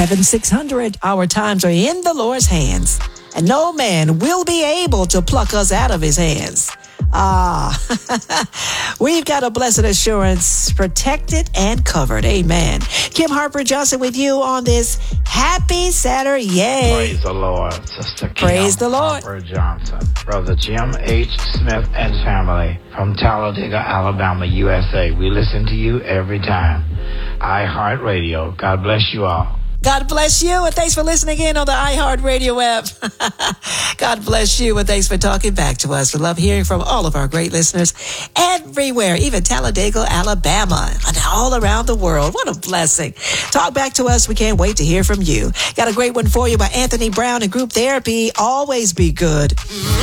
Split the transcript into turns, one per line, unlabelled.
7-600. Our times are in the Lord's hands, and no man will be able to pluck us out of his hands. We've got a blessed assurance, protected and covered. Amen. Kim Harper Johnson with you on this happy Saturday. Yay.
Praise the Lord. Sister Kim
Praise the Lord.
Harper Johnson. Brother Jim H. Smith and family from Talladega, Alabama, USA. We listen to you every time. iHeartRadio. God bless you all.
God bless you, and thanks for listening in on the iHeartRadio app. God bless you, and thanks for talking back to us. We love hearing from all of our great listeners everywhere, even Talladega, Alabama, and all around the world. What a blessing. Talk back to us. We can't wait to hear from you. Got a great one for you by Anthony Brown and Group Therapy. Always be good.